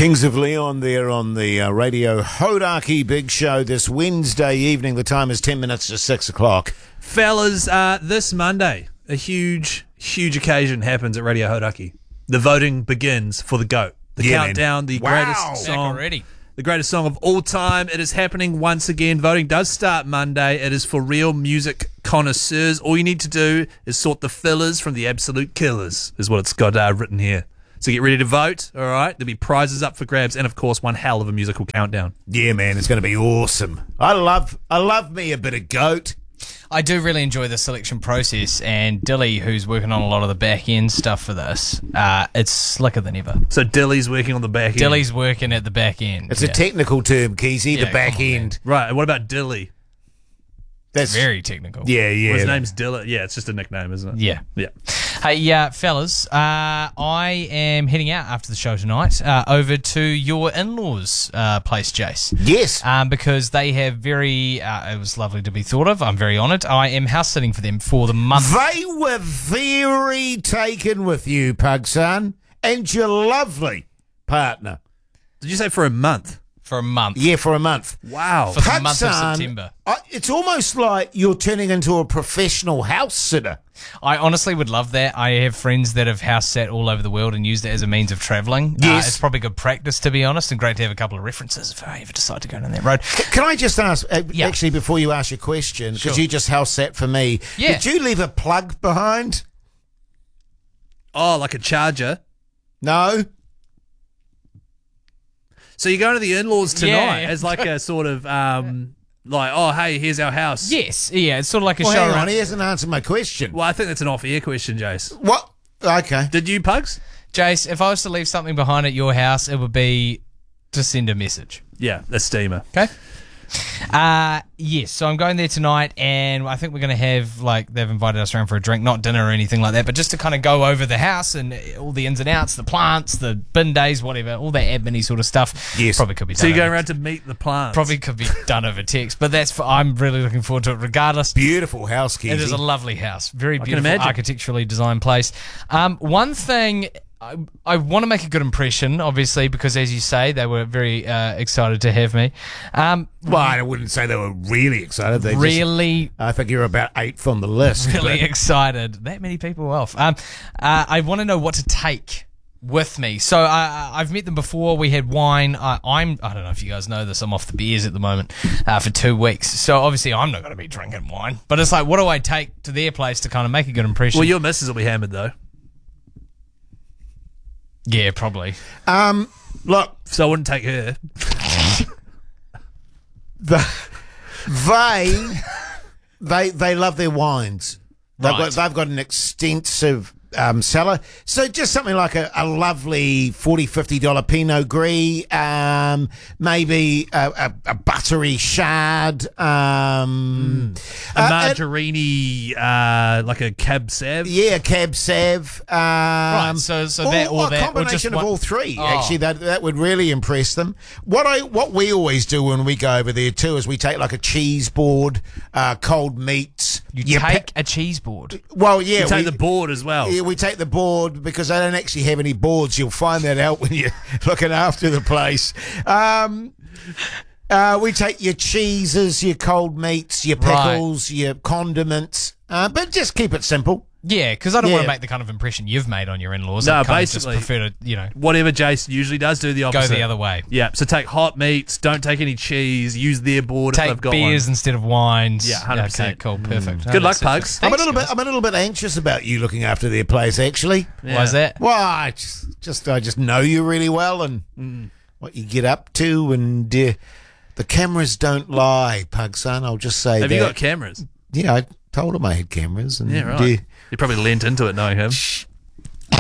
Kings of Leon there on the Radio Hodaki Big Show this Wednesday evening. The time is 10 minutes to 6 o'clock. Fellas, this Monday, a huge occasion happens at Radio Hodaki. The voting begins for the GOAT. The countdown, the greatest song. Already. The greatest song of all time. It is happening once again. Voting does start Monday. It is for real music connoisseurs. All you need to do is sort the fillers from the absolute killers, is what it's got written here. So get ready to vote, all right? There'll be prizes up for grabs and, of course, one hell of a musical countdown. Yeah, man, it's going to be awesome. I love me a bit of GOAT. I do really enjoy the selection process, and Dilly, who's working on a lot of the back-end stuff for this, it's slicker than ever. So Dilly's working on the back end? Dilly's working at the back end. It's a technical term, Keezy, the back end. Right, and what about Dilly? That's very technical. Yeah. Well, his name's Dilly. Yeah, it's just a nickname, isn't it? Yeah. Hey, fellas, I am heading out after the show tonight over to your in-laws' place, Jace. Yes. Because they have it was lovely to be thought of. I'm very honoured. I am house-sitting for them for the month. They were very taken with you, Pugson, and your lovely partner. Did you say for a month? For a month. Yeah, for a month. Wow. For the month of September. It's almost like you're turning into a professional house sitter. I honestly would love that. I have friends that have house sat all over the world and used it as a means of travelling. Yes. It's probably good practice, to be honest, and great to have a couple of references if I ever decide to go down that road. Can I just ask, actually, before you ask your question, because you just house sat for me, did you leave a plug behind? Oh, like a charger? No. So you're going to the in-laws tonight as like a sort of, like, oh, hey, here's our house. Yes, yeah, it's sort of like a show hang around. on, he hasn't answered my question. Well, I think that's an off-air question, Jace. What? Okay. Did you, Pugs? Jace, if I was to leave something behind at your house, it would be to send a message. Yeah, a steamer. Okay. Yes, so I'm going there tonight, and I think we're going to have, they've invited us around for a drink, not dinner or anything like that, but just to kind of go over the house and all the ins and outs, the plants, the bin days, whatever, all that admin-y sort of stuff. Yes. Probably could be done. So you're going around to meet the plants? Probably could be done over text, but I'm really looking forward to it regardless. Beautiful house, Keezy. It is a lovely house. Very beautiful, architecturally designed place. One thing... I want to make a good impression, obviously, because as you say, they were very excited to have me. Well, I wouldn't say they were really excited. I think you're about 8th on the list. Really excited. That many people off. I want to know what to take with me. So I've met them before. We had wine. I don't know if you guys know this. I'm off the beers at the moment for 2 weeks. So obviously I'm not going to be drinking wine. But it's like, what do I take to their place to kind of make a good impression? Well, your missus will be hammered, though. Yeah, probably. Look, so I wouldn't take her. They love their wines. They've got an extensive cellar. So just something like a lovely $40, $50 Pinot Gris, maybe a buttery Chard, a margarini, like a Cab Sav. Yeah, Cab Sav. Right, so that or that, a combination of all three. Oh. Actually, that would really impress them. What we always do when we go over there too is we take like a cheese board, cold meats. You take a cheese board. Well, yeah, you take the board as well. Yeah, we take the board because they don't actually have any boards. You'll find that out when you're looking after the place. We take your cheeses, your cold meats, your pickles, your condiments, but just keep it simple. Yeah, because I don't want to make the kind of impression you've made on your in-laws. No, I basically, just prefer to, whatever Jace usually does, do the opposite. Go the other way. Yeah, so take hot meats, don't take any cheese, use their board if they've got one. Take beers instead of wines. Yeah, 100%. Okay, cool, perfect. Good luck, Pugs. I'm a little bit anxious about you looking after their place, actually. Yeah. Why is that? Well, I just know you really well and what you get up to, and the cameras don't lie, Pugson. I'll just say that. Have you got cameras? Yeah, I told him I had cameras. And yeah, right. You probably lent into it knowing him.